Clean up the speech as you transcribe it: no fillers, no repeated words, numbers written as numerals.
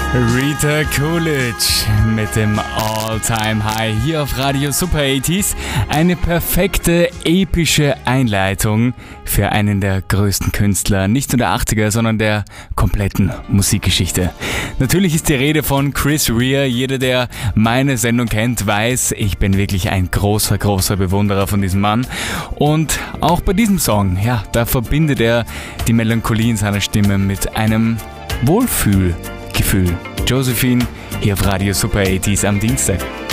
Rita Coolidge mit dem All-Time High hier auf Radio Super 80s. Eine perfekte, epische Einleitung für einen der größten Künstler, nicht nur der 80er, sondern der kompletten Musikgeschichte. Natürlich ist die Rede von Chris Rea. Jeder, der meine Sendung kennt, weiß, ich bin wirklich ein großer Bewunderer von diesem Mann. Und auch bei diesem Song, ja, da verbindet er die Melancholie in seiner Stimme mit einem Wohlfühlgefühl. Josephine hier auf Radio Super 80s am Dienstag.